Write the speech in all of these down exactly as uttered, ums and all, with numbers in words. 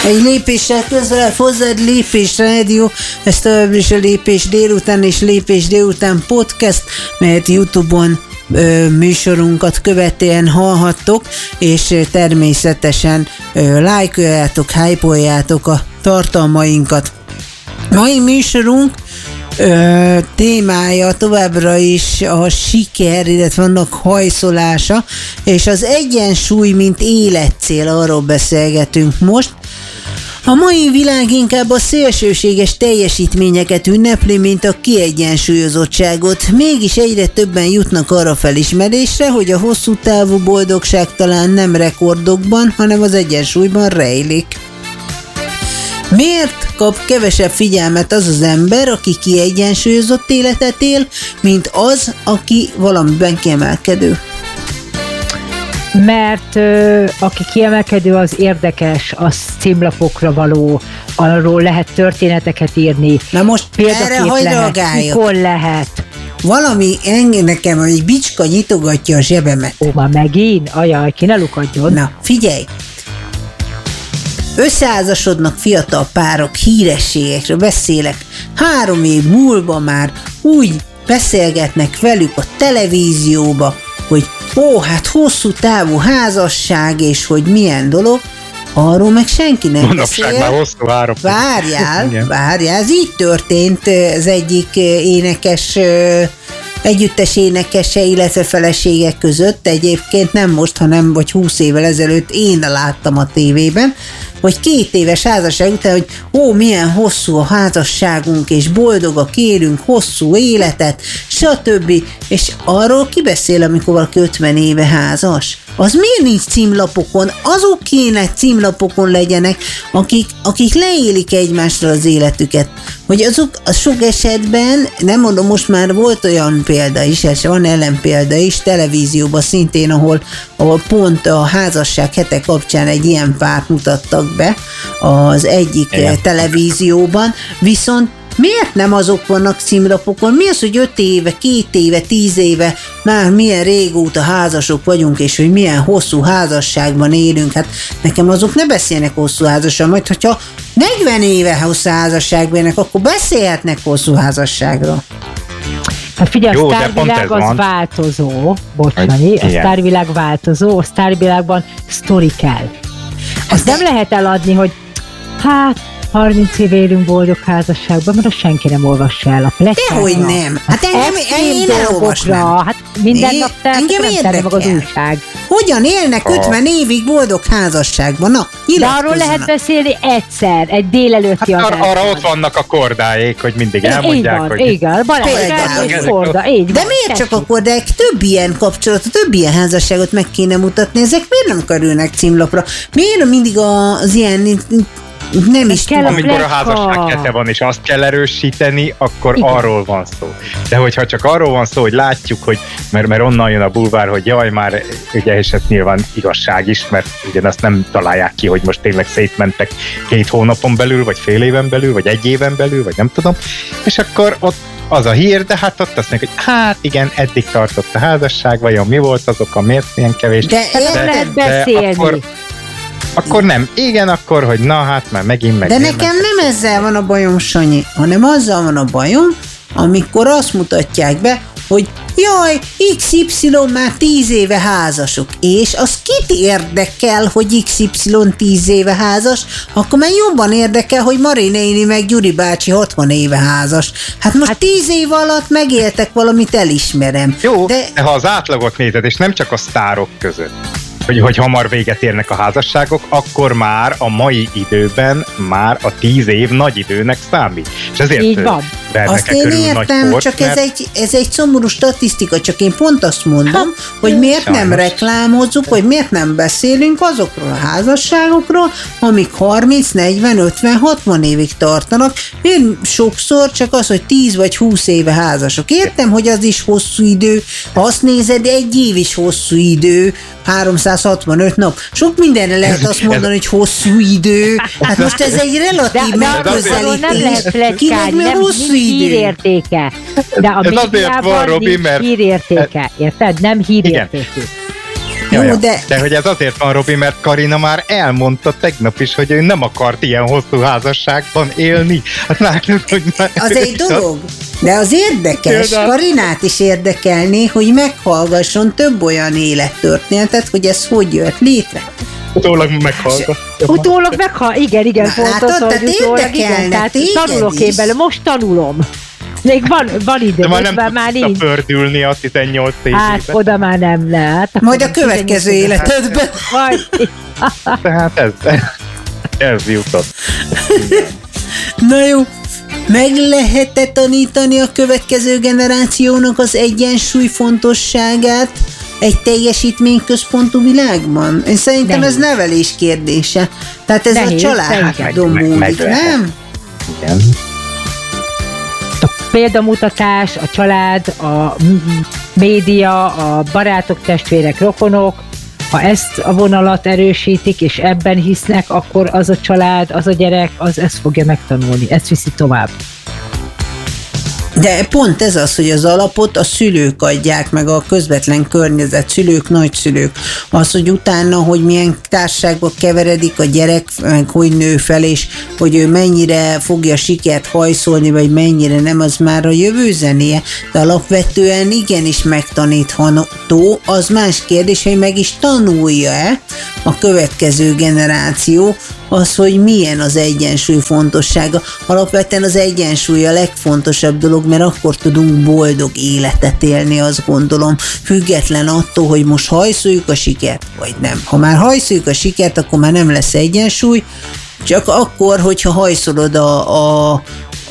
Egy lépéssel közelebb hozzád, Lépés Rádió, ez továbbra is a Lépés délután és Lépés délután podcast, melyet YouTube-on ö, műsorunkat követően hallhattok, és ö, természetesen ö, lájkoljátok, hype-oljátok a tartalmainkat. Mai műsorunk Ö, témája továbbra is a siker, illetve annak hajszolása, és az egyensúly, mint életcél, arról beszélgetünk most. A mai világ inkább a szélsőséges teljesítményeket ünnepli, mint a kiegyensúlyozottságot. Mégis egyre többen jutnak arra felismerésre, hogy a hosszú távú boldogság talán nem rekordokban, hanem az egyensúlyban rejlik. Miért kap kevesebb figyelmet az az ember, aki kiegyensúlyozott életet él, mint az, aki valamiben kiemelkedő? Mert ö, aki kiemelkedő, az érdekes, az címlapokra való, arról lehet történeteket írni. Na most erre hadd reagáljak. Mikor lehet? Valami engem nekem, egy bicska nyitogatja a zsebemet. Ó, már megint? Ajaj, ki ne lukadjon. Na, figyelj! Összeházasodnak fiatal párok, hírességekről beszélek. Három év múlva már úgy beszélgetnek velük a televízióba, hogy ó, hát hosszú távú házasság, és hogy milyen dolog, arról meg senki nem Manapság beszél. már hosszú három. Várjál, várjál, ez így történt az egyik énekes, együttes énekese, illetve feleségek között, egyébként nem most, hanem vagy húsz évvel ezelőtt én láttam a tévében, hogy két éves házasság után, hogy ó, milyen hosszú a házasságunk, és boldogak élünk, hosszú életet, stb. És arról ki beszél, amikor valaki ötven éve házas? Az miért nincs címlapokon? Azok kéne címlapokon legyenek, akik, akik leélik egymásra az életüket. Hogy azok a sok esetben, nem mondom, most már volt olyan példa is, és van ellenpélda is, televízióban szintén, ahol, ahol pont a házasság hete kapcsán egy ilyen párt mutattak be az egyik Igen. televízióban, viszont miért nem azok vannak címlapokon? Mi az, hogy öt éve, két éve, tíz éve már milyen régóta házasok vagyunk, és hogy milyen hosszú házasságban élünk? Hát nekem azok ne beszélnek hosszú házasságban, majd hogyha negyven éve hosszú házasságban élnek, akkor beszélhetnek hosszú házasságról. Hát figyelj, Jó, a sztárvilág az van. változó, bocsányi, a sztárvilág változó, a sztárvilágban sztori kell. Azt nem lehet eladni, hogy hát harminc év élünk boldog házasságban, mert azt senki nem olvassa el a pletykára. Dehogy nem. Hát engem, én elolvasnám. Hát minden nap te nem terem meg az újság. Hogyan élnek ötven évig boldog házasságban? Na, de arról lehet beszélni egyszer, egy délelőtti hát adásban. Arra ott vannak a kordáik, hogy mindig elmondják, így van, hogy... Igen, Balázs, korda, így De miért csak a kordák? Több ilyen kapcsolatot, több ilyen házasságot meg kéne mutatni, ezek miért nem kerülnek címlapra? Miért mindig az ilyen... Nem is tudom. Amikor a házasság hete van, és azt kell erősíteni, akkor Igen. arról van szó. De hogyha csak arról van szó, hogy látjuk, hogy mert, mert onnan jön a bulvár, hogy jaj, már ugye, és ez nyilván igazság is, mert ugyanazt nem találják ki, hogy most tényleg szétmentek két hónapon belül, vagy fél éven belül, vagy egy éven belül, vagy nem tudom, és akkor ott az a hír, de hát ott azt mondják, hogy hát igen, eddig tartott a házasság, vajon mi volt az oka, miért ilyen kevés? De, de, de lehet beszélni. Akkor, Akkor nem. Igen, akkor, hogy na hát már megint meg. De nekem meg. nem ezzel van a bajom, Sanyi, hanem azzal van a bajom, amikor azt mutatják be, hogy jaj, iksz ipszilon már tíz éve házasok, és az kit érdekel, hogy iksz ipszilon tíz éve házas, akkor már jobban érdekel, hogy Mari néni meg Gyuri bácsi hatvan éve házas. Hát most hát, tíz év alatt megéltek valamit, elismerem. Jó, de, de ha az átlagot nézed, és nem csak a sztárok között, Hogy, hogy hamar véget érnek a házasságok, akkor már a mai időben már a tíz év nagy időnek számít. És ezért így van. Azt én értem, nagy csak mert... ez, egy, ez egy szomorú statisztika, csak én pont azt mondom, ha, hogy miért sajnos. nem reklámozzuk, hogy miért nem beszélünk azokról a házasságokról, amik harminc, negyven, ötven, hatvan évig tartanak. Én sokszor csak az, hogy tíz vagy húsz éve házasok. Értem, hogy az is hosszú idő, ha azt nézed, egy év is hosszú idő, háromszázhatvanöt nap. Sok mindenre lehet azt mondani, hogy hosszú idő. Hát most ez egy relatív de, megközelítés. Nem lehet pletykálni, nem hosszú hírértéke. De a médiában nincs hírértéke. Érted? Nem hírértéke. Jó, ja, de... de hogy ez azért van, Robi, mert Karina már elmondta tegnap is, hogy ő nem akart ilyen hosszú házasságban élni. Hát látod, hogy már... Az egy dolog, de az érdekes, Karinát is érdekelni, hogy meghallgasson több olyan élettörténetet, hogy ez hogy jött létre. Utólag meghallgat. Utólag meghallgat, igen, igen, fontos, hogy utólag, igen, tehát tanulok én belőle, most tanulom. Még van, van idő, de már nem már, már nincs. Pördülni a tizennyolc évében. Hát oda már nem lehet. Majd a következő életedben. Majd. Tehát ez, ez jutott. Na jó, meg lehet-e tanítani a következő generációnak az egyensúly fontosságát egy teljesítményközpontú világban? Én szerintem nehéz. Ez nevelés kérdése. Tehát ez nehéz, a családon múlik, nem? Igen. A példamutatás, a család, a média, a barátok, testvérek, rokonok, ha ezt a vonalat erősítik, és ebben hisznek, akkor az a család, az a gyerek, az ezt fogja megtanulni, ezt viszi tovább. De pont ez az, hogy az alapot a szülők adják meg, a közvetlen környezet, szülők, nagyszülők. Az, hogy utána, hogy milyen társaságba keveredik a gyerek, meg hogy nő fel, és hogy ő mennyire fogja sikert hajszolni, vagy mennyire nem, az már a jövő zenéje. De alapvetően igenis megtanítható, az más kérdés, hogy meg is tanulja-e a következő generáció, az, hogy milyen az egyensúly fontossága. Alapvetően az egyensúly a legfontosabb dolog, mert akkor tudunk boldog életet élni, azt gondolom, független attól, hogy most hajszoljuk a sikert, vagy nem. Ha már hajszoljuk a sikert, akkor már nem lesz egyensúly, csak akkor, hogyha hajszolod a, a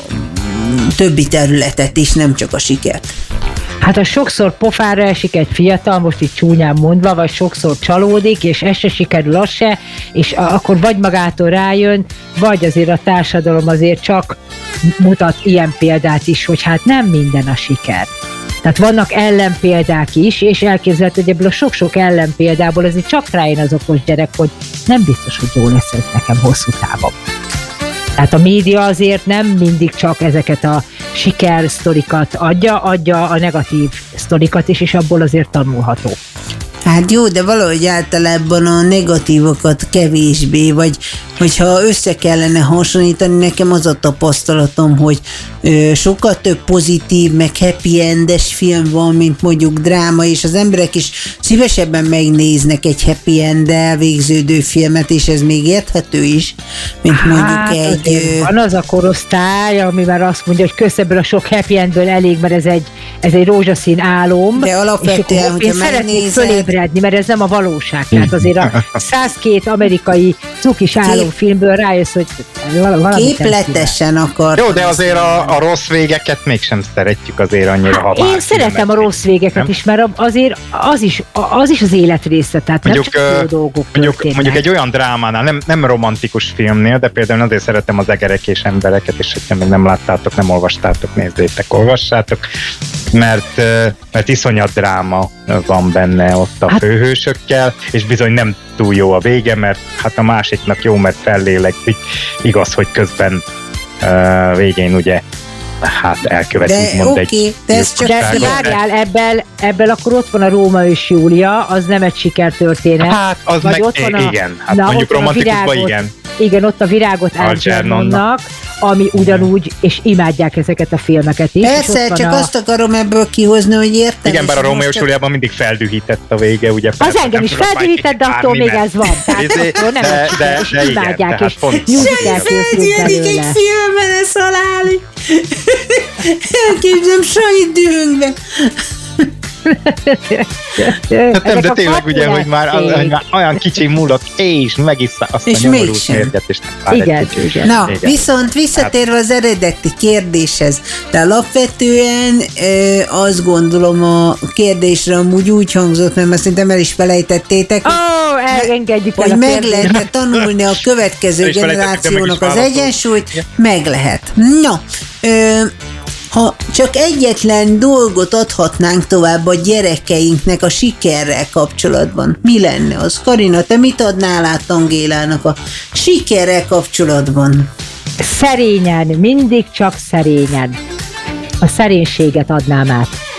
többi területet is, nem csak a sikert. Hát ha sokszor pofára esik egy fiatal, most itt csúnyán mondva, vagy sokszor csalódik, és ez se sikerül, az se, és akkor vagy magától rájön, vagy azért a társadalom azért csak mutat ilyen példát is, hogy hát nem minden a siker. Tehát vannak ellenpéldák is, és elképzelhető, hogy ebből a sok-sok ellenpéldából azért csak rájön az okos gyerek, hogy nem biztos, hogy jó lesz ez nekem hosszú távon. Tehát a média azért nem mindig csak ezeket a sikersztorikat adja, adja a negatív sztorikat is, és abból azért tanulható. Hát jó, de valahogy általában a negatívokat kevésbé, vagy hogyha össze kellene hasonlítani, nekem az a tapasztalatom, hogy ö, sokkal több pozitív, meg happy endes film van, mint mondjuk dráma, és az emberek is szívesebben megnéznek egy happy end-del végződő filmet, és ez még érthető is, mint mondjuk hát, egy... Ö... Van az a korosztály, amivel azt mondja, hogy kösz ebből a sok happy endből elég, mert ez egy, ez egy rózsaszín álom, de alapvetően, és én szeretnék fölébredni, mert ez nem a valóság. Tehát azért a százkettő amerikai cukis álomfilmből rájössz, hogy valami képletesen akar. Jó, de azért a, a rossz végeket mégsem szeretjük azért annyira, ha én szeretem a rossz végeket nem? is, mert azért az is az, is az élet része, tehát mondjuk, nem csak jó dolgok mondjuk, mondjuk egy olyan drámánál, nem, nem romantikus filmnél, de például azért szeretem az Egerek és embereket, és hogyha még nem láttátok, nem olvastátok, nézzétek, olvassátok, mert, mert iszonyat dráma van benne ott a hát, főhősökkel, és bizony nem túl jó a vége, mert hát a másiknak jó, mert fellélegzik. Igaz, hogy közben uh, végén ugye hát elkövetik, mond okay, egy de ez csak de várjál, ebből, ebből akkor ott van a Róma és Júlia, az nem egy sikertörténet. Hát az vagy meg, ott van a, igen, hát na, mondjuk romantikusban igen. Igen, ott a virágot Algernonnak, ami ugyanúgy, és imádják ezeket a filmeket is. Persze, csak a... azt akarom ebből kihozni, hogy értem. Igen, bár a Rómeó és Júliában mindig feldühített a vége, ugye. Az persze, engem is feldühített, de attól még ez van. Tehát de, attól nem de, de, és de imádják, igen, és nyújtják felgyűlik egy filmben, ez halálig. Elképzelem, Sanyi dühöngve. Hát nem, de tényleg ugye, hogy már, az, hogy már olyan kicsi múlott, és megissza azt és a nyomorult mérget, és nem igen, igen. Na, igen. Viszont visszatérve az eredeti kérdéshez, de alapvetően ö, azt gondolom a kérdésre amúgy úgy hangzott, mert azt szerintem el is felejtettétek, oh, hogy, hogy meg lehet tanulni a következő generációnak az egyensúlyt, meg lehet. Na, ö, ha csak egyetlen dolgot adhatnánk tovább a gyerekeinknek a sikerrel kapcsolatban, mi lenne az? Karina, te mit adnál át Angélának a sikerrel kapcsolatban? Szerényen, mindig csak szerényen. A szerénységet adnám át.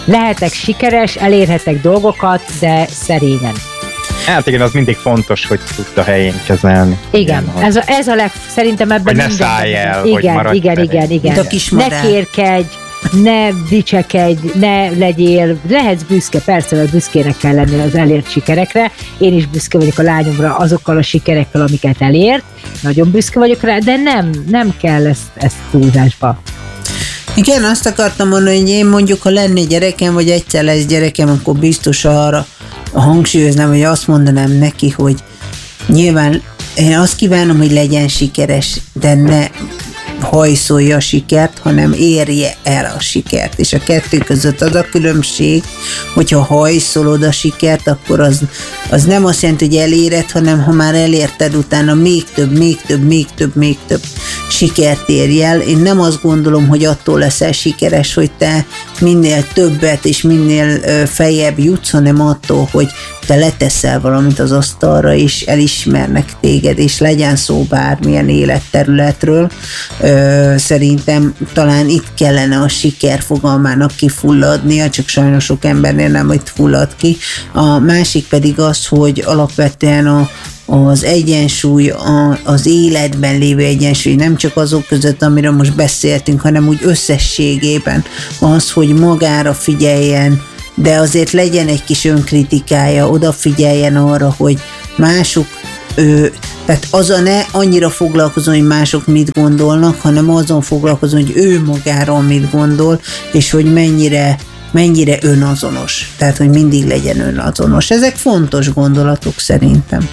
Lehetek sikeres, elérhetek dolgokat, de szerényen. Hát igen, az mindig fontos, hogy tudta helyén kezelni. Igen, igen ez, a, ez a leg, szerintem ebben hogy ne szállj el, igen, hogy maradj igen, igen, igen, igen. Ne kérkedj, ne dicsekedj, ne legyél, lehetsz büszke, persze, hogy büszkének kell lenni az elért sikerekre. Én is büszke vagyok a lányomra azokkal a sikerekkel, amiket elért. Nagyon büszke vagyok rá, de nem, nem kell ezt, ezt túlzásba. Igen, azt akartam mondani, hogy én mondjuk, ha lenne gyerekem, vagy egyszer lesz gyerekem, akkor biztos arra hangsúlyoznám, hogy azt mondanám neki, hogy nyilván én azt kívánom, hogy legyen sikeres, de ne hajszolja a sikert, hanem érje el a sikert. És a kettő között az a különbség, hogyha hajszolod a sikert, akkor az, az nem azt jelenti, hogy eléred, hanem ha már elérted, utána még több, még több, még több, még több sikert érj el. Én nem azt gondolom, hogy attól leszel sikeres, hogy te minél többet és minél feljebb jutsz, hanem attól, hogy te leteszel valamit az asztalra, és elismernek téged, és legyen szó bármilyen életterületről. Ö, szerintem talán itt kellene a siker fogalmának kifulladnia, csak sajnos sok embernél nem itt fullad ki. A másik pedig az, hogy alapvetően a az egyensúly, a, az életben lévő egyensúly, nem csak azok között, amiről most beszéltünk, hanem úgy összességében az, hogy magára figyeljen, de azért legyen egy kis önkritikája, odafigyeljen arra, hogy mások, ő, tehát azon ne annyira foglalkozom, hogy mások mit gondolnak, hanem azon foglalkozom, hogy ő magáról mit gondol, és hogy mennyire mennyire önazonos. Tehát, hogy mindig legyen önazonos. Ezek fontos gondolatok szerintem.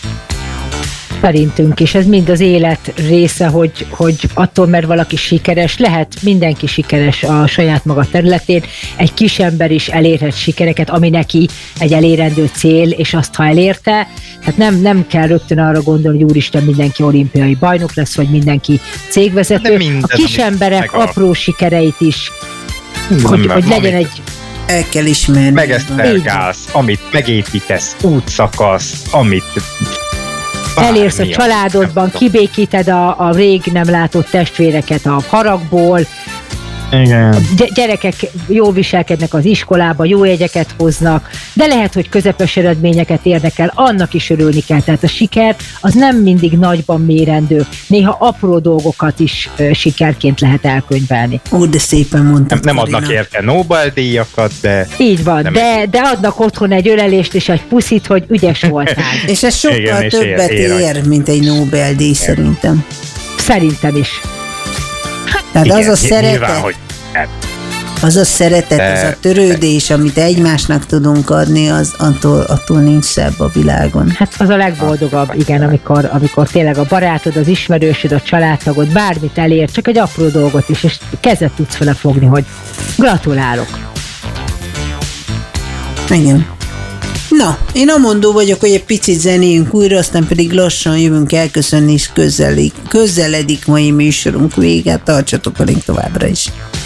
Szerintünk is. Ez mind az élet része, hogy, hogy attól, mert valaki sikeres, lehet mindenki sikeres a saját maga területén, egy kis ember is elérhet sikereket, ami neki egy elérendő cél, és azt, ha elérte, hát nem, nem kell rögtön arra gondolni, hogy úristen, mindenki olimpiai bajnok lesz, vagy mindenki cégvezető. Minden, a kis emberek apró sikereit is, hogy, hogy legyen egy... El kell ismerni. Megesztergálsz, amit megépítesz, útszakasz, amit... elérsz a családodban, kibékíted a, a rég nem látott testvéreket a haragból, igen. A gyerekek jól viselkednek az iskolába, jó jegyeket hoznak, de lehet, hogy közepes eredményeket érnek el, annak is örülni kell. Tehát a siker az nem mindig nagyban mérendő. Néha apró dolgokat is uh, sikerként lehet elkönyvelni. Ó, de szépen mondtad. Nem, nem adnak érte Nobel-díjakat, de... Így van, de, de adnak otthon egy ölelést és egy puszit, hogy ügyes voltál. És ez sokkal igen, többet ér, ér, ér, mint egy Nobel-díj szerintem. Szerintem is. Tehát igen, az a szeretet, nyilván, hogy az a szeretet, de, az a törődés, de, amit egymásnak tudunk adni, az attól, attól nincs szebb a világon. Hát az a legboldogabb, ah, igen, amikor, amikor tényleg a barátod, az ismerősöd, a családtagod bármit elér, csak egy apró dolgot is, és kezet tudsz vele fogni, hogy gratulálok. Igen. Na, én amondó vagyok, hogy egy picit zenéjünk újra, aztán pedig lassan jövünk elköszönni, és közeledik, közeledik mai műsorunk vége. Tartsatok velünk továbbra is.